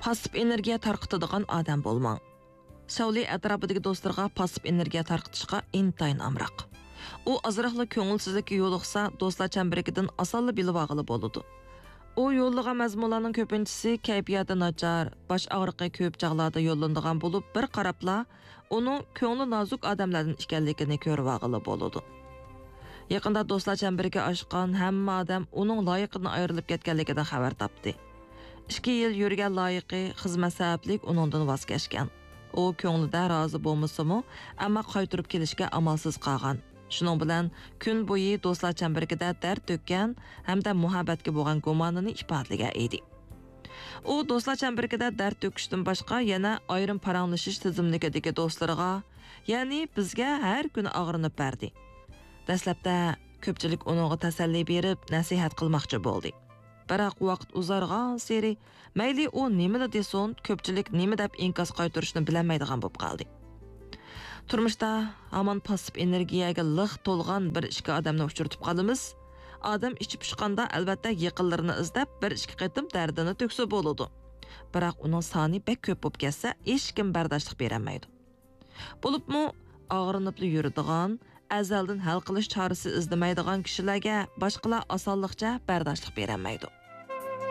Passiv energiya tarqıtadigan odam bo'lmang. Savli atrofidagi do'stlarga passiv energiya tarqitishga intayin amroq. U azroqli ko'ngilsizlikka yo'liqsa, do'stlar chambirikidan osonla bilib olg'ili bo'ladi. U yo'llagan mazmunlarning ko'pinchisi kayfiyati nachar, bosh og'riqi ko'p chog'larda yo'llanadigan bo'lib, bir qarabla uning ko'ngli nozik odamlardan ekanligini ko'rib olg'ili bo'ladi. Yaqinda do'stlar chambiriga oshgan hamma odam uning loyiqidan ayrilib ketganligidan xabar topdi. 2 yil yurgan loyiqi xizmat sabablik uningdan voz kechgan. U ko'nglida rozi bo'lmasa-mu, ammo qaytirib kelishga amalsiz qolgan. Shuning bilan kun bo'yi do'stlar chambirida dard to'kkan hamda muhabbatga bo'lgan gumonini ifodalagan edi. U do'stlar chambirida dard to'kishdan boshqa yana ayrim paranglashish tizimligidagi do'stlarga, ya'ni bizga har kuni og'rinib berdi. Dastlabda ko'pchilik uningga tasalli berib, nasihat qilmoqchi bo'ldi. Biroq vaqt uzargan seri mayli u nimani desin, ko'pchilik nima deb inkos qaytarishni bilmaydigan bo'lib qoldi. Turmushda hamon passiv energiyaga liq to'lgan bir ishga odamni uchirtib qolamiz. Odam ichib chiqqanda albatta yaqinlarini izlab bir ishga qaytib dardini to'ksa bo'ladi. Biroq uning soni bek ko'p bo'lib ketsa, hech kim bardoshlik berolmaydi. Bo'libmi og'rinib yuradigan, azaldan hal qilish chorasi izlamaydigan kishilarga boshqalar osonlikcha bardoshlik berolmaydi.